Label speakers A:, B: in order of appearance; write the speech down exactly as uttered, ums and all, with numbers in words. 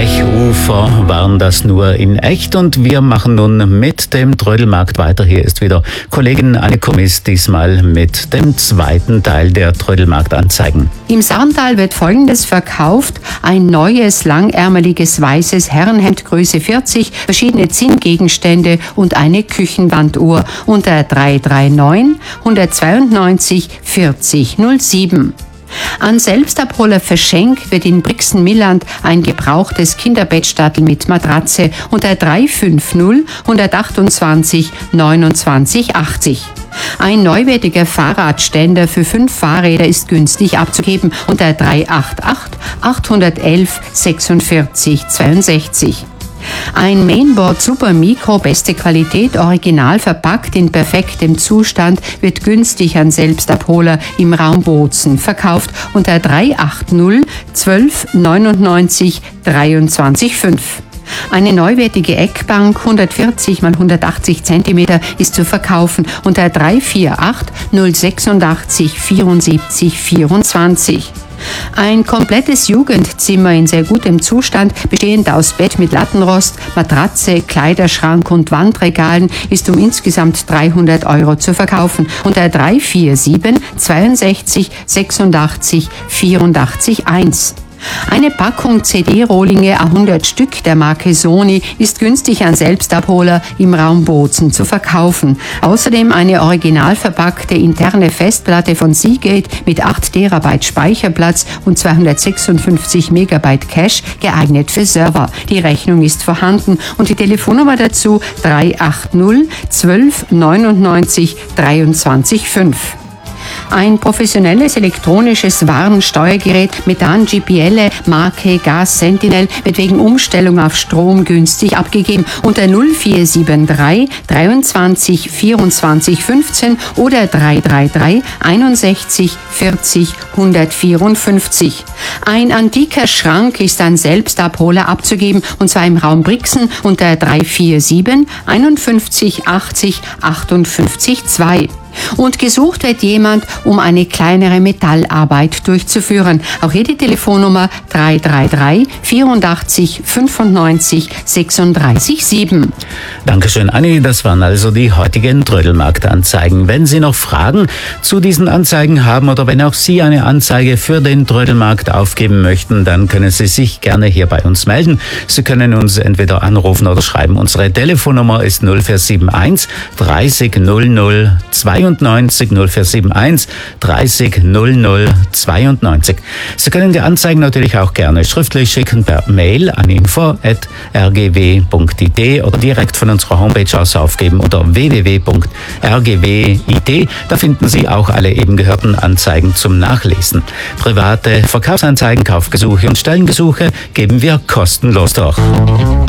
A: Lechufer waren das nur in echt und wir machen nun mit dem Trödelmarkt weiter. Hier ist wieder Kollegin Anne Kummis, diesmal mit dem zweiten Teil der Trödelmarktanzeigen.
B: Im Sarntal wird Folgendes verkauft: ein neues, langärmeliges, weißes Herrenhemd Größe vierzig, verschiedene Zinngegenstände und eine Küchenwanduhr unter drei drei neun, hundertzweiundneunzig, vierzig null sieben. An Selbstabholer verschenkt wird in Brixen-Milland ein gebrauchtes Kinderbettstattel mit Matratze unter drei fünf null, hundertachtundzwanzig, neunundzwanzig, achtzig. Ein neuwertiger Fahrradständer für fünf Fahrräder ist günstig abzugeben unter drei acht acht, achthundertelf, sechsundvierzig, zweiundsechzig. Ein Mainboard Super Micro, beste Qualität, original verpackt in perfektem Zustand, wird günstig an Selbstabholer im Raum Bozen verkauft unter drei acht null, zwölf, neunundneunzig, dreiundzwanzig, fünf. Eine neuwertige Eckbank hundertvierzig mal hundertachtzig Zentimeter ist zu verkaufen unter drei vier acht, null sechsundachtzig, vierundsiebzig, vierundzwanzig. Ein komplettes Jugendzimmer in sehr gutem Zustand, bestehend aus Bett mit Lattenrost, Matratze, Kleiderschrank und Wandregalen, ist um insgesamt dreihundert Euro zu verkaufen unter drei vier sieben, zweiundsechzig, sechsundachtzig, vierundachtzig, eins. Eine Packung C D-Rohlinge hundert Stück der Marke Sony ist günstig an Selbstabholer im Raum Bozen zu verkaufen. Außerdem eine original verpackte interne Festplatte von Seagate mit acht Terabyte Speicherplatz und zweihundertsechsundfünfzig Megabyte Cache, geeignet für Server. Die Rechnung ist vorhanden und die Telefonnummer dazu drei acht null, zwölf, neunundneunzig, dreiundzwanzig, fünf. Ein professionelles elektronisches Warensteuergerät Metan-G P L Marke Gas Sentinel wird wegen Umstellung auf Strom günstig abgegeben unter null vier sieben drei, dreiundzwanzig, vierundzwanzig, fünfzehn oder drei drei drei, einundsechzig, vierzig, hundertvierundfünfzig. Ein antiker Schrank ist an Selbstabholer abzugeben und zwar im Raum Brixen unter drei vier sieben, einundfünfzig, achtzig, achtundfünfzig, zwei. Und gesucht wird jemand, um eine kleinere Metallarbeit durchzuführen. Auch hier die Telefonnummer drei drei drei, vierundachtzig, fünfundneunzig, sechsunddreißig, sieben.
A: Dankeschön, Anni. Das waren also die heutigen Trödelmarktanzeigen. Wenn Sie noch Fragen zu diesen Anzeigen haben oder wenn auch Sie eine Anzeige für den Trödelmarkt aufgeben möchten, dann können Sie sich gerne hier bei uns melden. Sie können uns entweder anrufen oder schreiben. Unsere Telefonnummer ist null vier sieben eins, dreißig, null null, zweiundneunzig, null vier sieben eins, dreißig, null null, zweiundneunzig. Sie können die Anzeigen natürlich auch gerne schriftlich schicken per Mail an info at r g w punkt i t oder direkt von unserer Homepage aus aufgeben unter w w w punkt r g w punkt i t. Da finden Sie auch alle eben gehörten Anzeigen zum Nachlesen. Private Verkaufsanzeigen, Kaufgesuche und Stellengesuche geben wir kostenlos durch.